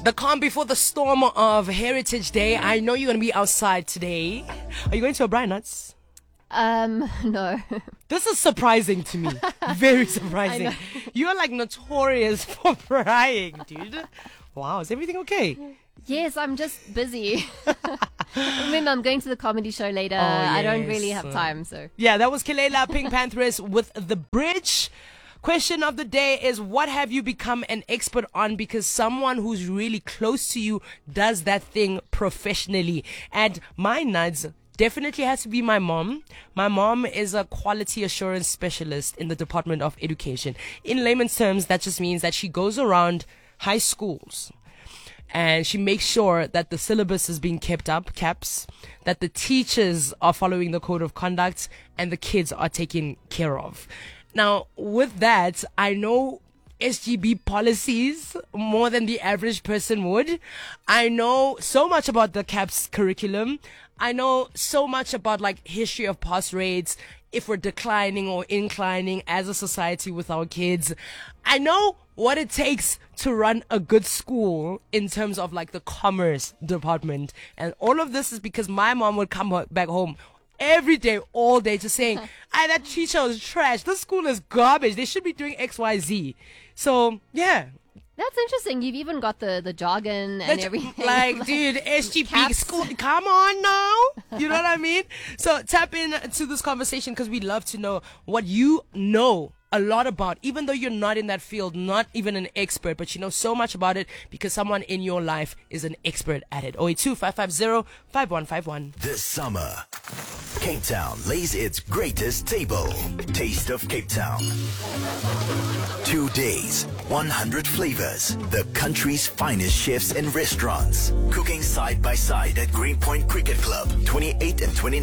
The calm before the storm of Heritage Day. I know you're going to be outside today. Are you going to O'Brien Nuts? No. This is surprising to me. Very surprising. You're like notorious for crying, dude. Wow, is everything okay? Yes, I'm just busy. Remember, I'm going to the comedy show later. I don't really have time, so. Yeah, that was Kelela Pink Panthers with The Bridge. Question of the day is, what have you become an expert on because someone who's really close to you does that thing professionally? And my nuts definitely has to be my mom. My mom is a quality assurance specialist in the Department of Education. In layman's terms, that just means that she goes around high schools and she makes sure that the syllabus is being kept up, caps, that the teachers are following the code of conduct, and the kids are taken care of. Now, with that, I know SGB policies more than the average person would. I know so much about the CAPS curriculum. I know so much about like history of pass rates, if we're declining or inclining as a society with our kids. I know what it takes to run a good school in terms of like the commerce department. And all of this is because my mom would come back home every day, all day, just saying, that teacher is trash. This school is garbage. They should be doing X, Y, Z. So, yeah. That's interesting. You've even got the jargon and everything. Like, dude, SGP school, come on now. You know what I mean? So tap into this conversation because we'd love to know what you know a lot about, even though you're not in that field, not even an expert, but you know so much about it because someone in your life is an expert at it. 082-550-5151. This summer, Cape Town lays its greatest table. Taste of Cape Town. 2 days, 100 flavors, the country's finest chefs and restaurants, cooking side by side at Greenpoint Cricket Club, 28th and 29th